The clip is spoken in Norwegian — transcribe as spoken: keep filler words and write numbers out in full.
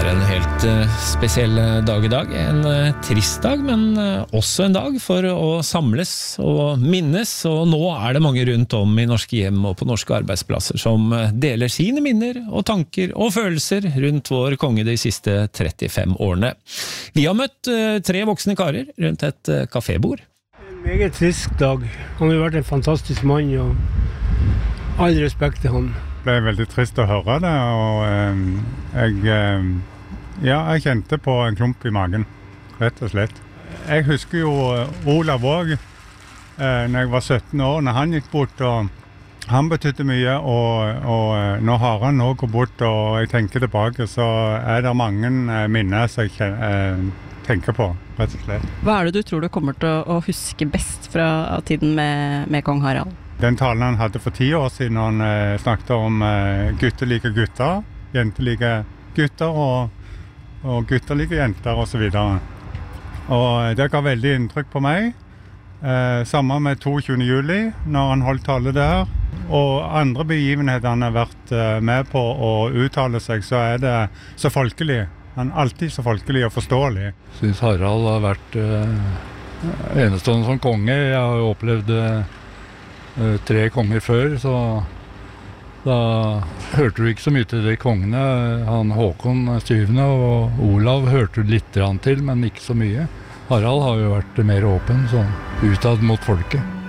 er en helt uh, spesiell dag i dag, en uh, trist dag, men uh, også en dag for å samles og minnes, og nå er det mange rundt om i norske hjem og på norske arbeidsplasser som uh, deler sine minner og tanker og følelser rundt vår konge de siste trettifem årene. Vi har møtt uh, tre voksne karer rundt et uh, kafébord. En meget trist dag. Han har vært en fantastisk mann, og all respekt til han. Det ble veldig trist å høre det, og eh, jeg, eh, ja, jeg kjente på en klump i magen, rett og slett. Jeg husker jo Olav også, eh, når jeg var sytten år, når han gikk bort, og han betydde mye, og, og når har han nå gått bort, og jeg tenker tilbake, så er det mange eh, minner som jeg eh, tenker på, rett og slett. Hva er det du tror du kommer til å huske best fra tiden med, med kong Harald? Den talen han hadde for ti år siden, han eh, snakket om eh, gutter like gutter, jenter like gutter, og, og gutter like jenter, og så videre. Og det ga veldig inntrykk på meg. Eh, Samme med toogtyvende juli, når han holdt tale der. Og andre begivenheter han har vært eh, med på å uttale seg, så er det så folkelig. Han er alltid så folkelig og forståelig. Jeg synes Harald har vært eh, enestående som konge. Jeg har jo opplevd eh, tre konger før, så da hørte du ikke så mye til de kongene. Han Håkon syvende og Olav hørte du litt til, men ikke så mye. Harald har jo vært mer åpen, så utad mot folket.